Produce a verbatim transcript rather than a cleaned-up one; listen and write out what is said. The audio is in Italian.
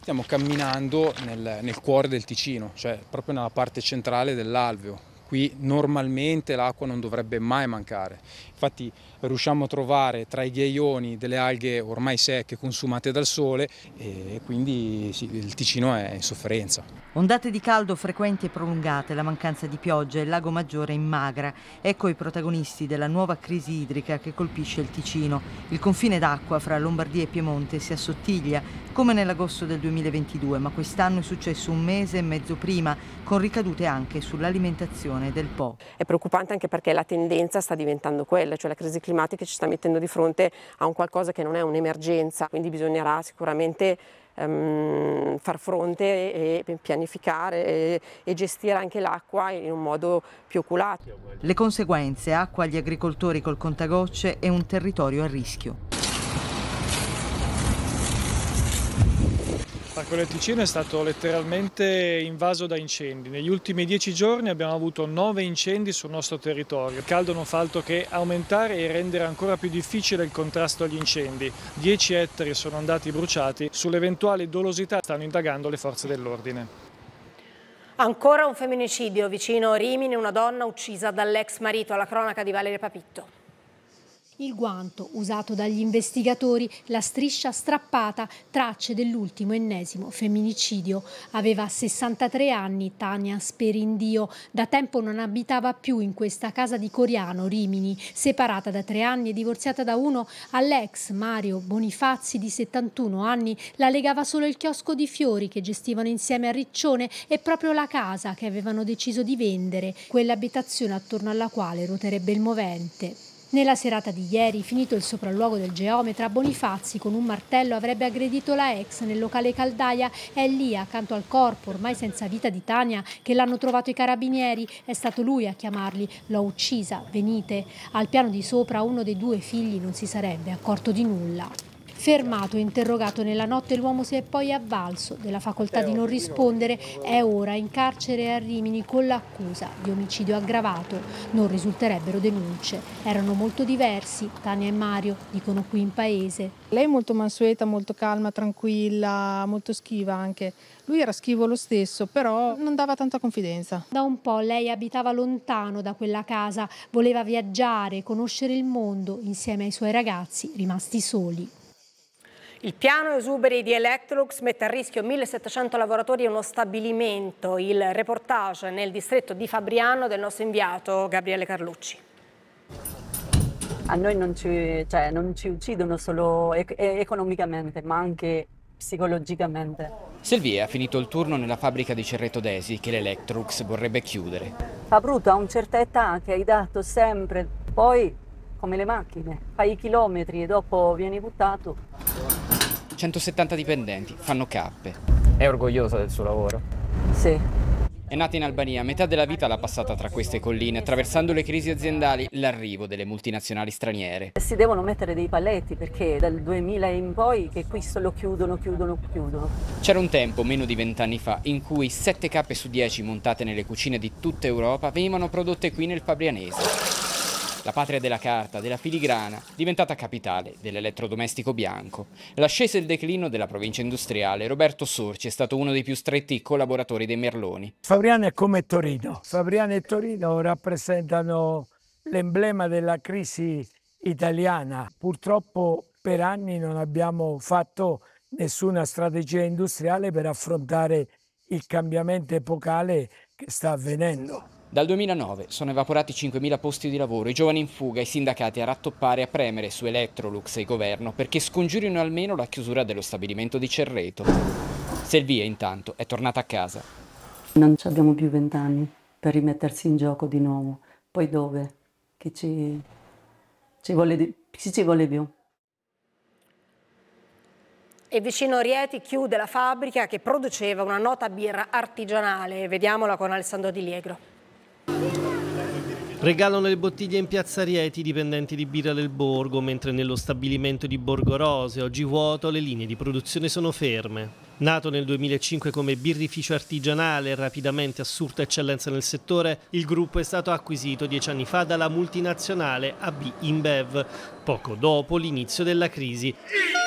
Stiamo camminando nel, nel cuore del Ticino, cioè proprio nella parte centrale dell'alveo. Qui normalmente l'acqua non dovrebbe mai mancare. Infatti riusciamo a trovare tra i ghiaioni delle alghe ormai secche, consumate dal sole, e quindi sì, il Ticino è in sofferenza. Ondate di caldo frequenti e prolungate, la mancanza di pioggia e il lago Maggiore in magra. Ecco i protagonisti della nuova crisi idrica che colpisce il Ticino. Il confine d'acqua fra Lombardia e Piemonte si assottiglia, come nell'agosto del duemilaventidue, ma quest'anno è successo un mese e mezzo prima, con ricadute anche sull'alimentazione del Po. È preoccupante anche perché la tendenza sta diventando quella, cioè la crisi climatica ci sta mettendo di fronte a un qualcosa che non è un'emergenza, quindi bisognerà sicuramente um, far fronte e pianificare e, e gestire anche l'acqua in un modo più oculato. Le conseguenze: acqua agli agricoltori col contagocce e un territorio a rischio. Il Parco del Ticino è stato letteralmente invaso da incendi. Negli ultimi dieci giorni abbiamo avuto nove incendi sul nostro territorio. Il caldo non fa altro che aumentare e rendere ancora più difficile il contrasto agli incendi. dieci ettari sono andati bruciati. Sulle eventuali dolosità stanno indagando le forze dell'ordine. Ancora un femminicidio vicino Rimini, una donna uccisa dall'ex marito. Alla cronaca di Valeria Papitto. Il guanto usato dagli investigatori, la striscia strappata, tracce dell'ultimo ennesimo femminicidio. Aveva sessantatré anni Tania Sperindio, da tempo non abitava più in questa casa di Coriano, Rimini. Separata da tre anni e divorziata da uno, all'ex Mario Bonifazzi di settantuno anni la legava solo il chiosco di fiori che gestivano insieme a Riccione e proprio la casa che avevano deciso di vendere, quell'abitazione attorno alla quale ruoterebbe il movente. Nella serata di ieri, finito il sopralluogo del geometra, Bonifazzi con un martello avrebbe aggredito la ex nel locale Caldaia. È lì, accanto al corpo, ormai senza vita di Tania, che l'hanno trovato i carabinieri. È stato lui a chiamarli. L'ho uccisa, venite. Al piano di sopra uno dei due figli non si sarebbe accorto di nulla. Fermato e interrogato nella notte, l'uomo si è poi avvalso della facoltà di non rispondere. È ora in carcere a Rimini con l'accusa di omicidio aggravato. Non risulterebbero denunce. Erano molto diversi, Tania e Mario, dicono qui in paese. Lei è molto mansueta, molto calma, tranquilla, molto schiva anche. Lui era schivo lo stesso, però non dava tanta confidenza. Da un po' lei abitava lontano da quella casa, voleva viaggiare, conoscere il mondo insieme ai suoi ragazzi rimasti soli. Il piano esuberi di Electrolux mette a rischio millesettecento lavoratori e uno stabilimento. Il reportage nel distretto di Fabriano del nostro inviato Gabriele Carlucci. A noi non ci, cioè, non ci uccidono solo ec- economicamente, ma anche psicologicamente. Selvie ha finito il turno nella fabbrica di Cerreto d'Esi che l'Electrolux vorrebbe chiudere. Fa brutto a una certa età che hai dato sempre, poi come le macchine, fai i chilometri e dopo vieni buttato. centosettanta dipendenti, fanno cappe. È orgogliosa del suo lavoro? Sì. È nata in Albania, metà della vita l'ha passata tra queste colline, attraversando le crisi aziendali, l'arrivo delle multinazionali straniere. Si devono mettere dei paletti perché dal duemila in poi che qui solo chiudono, chiudono, chiudono. C'era un tempo, meno di vent'anni fa, in cui sette cappe su dieci montate nelle cucine di tutta Europa venivano prodotte qui nel Fabrianese. La patria della carta, della filigrana, diventata capitale dell'elettrodomestico bianco. L'ascesa e il declino della provincia industriale, Roberto Sorci è stato uno dei più stretti collaboratori dei Merloni. Fabriano è come Torino. Fabriano e Torino rappresentano l'emblema della crisi italiana. Purtroppo per anni non abbiamo fatto nessuna strategia industriale per affrontare il cambiamento epocale che sta avvenendo. Dal duemilanove sono evaporati cinquemila posti di lavoro, i giovani in fuga, i sindacati a rattoppare e a premere su Electrolux e il governo perché scongiurino almeno la chiusura dello stabilimento di Cerreto. Selvie, intanto, è tornata a casa. Non abbiamo più vent'anni per rimettersi in gioco di nuovo. Poi dove? Chi ci, ci, vuole, di... Chi ci vuole più? E vicino Rieti chiude la fabbrica che produceva una nota birra artigianale. Vediamola con Alessandro Di Liegro. Regalano le bottiglie in piazza Rieti i dipendenti di Birra del Borgo, mentre nello stabilimento di Borgo Rose, oggi vuoto, le linee di produzione sono ferme. Nato nel duemilacinque come birrificio artigianale e rapidamente assurta eccellenza nel settore, il gruppo è stato acquisito dieci anni fa dalla multinazionale A B InBev, poco dopo l'inizio della crisi.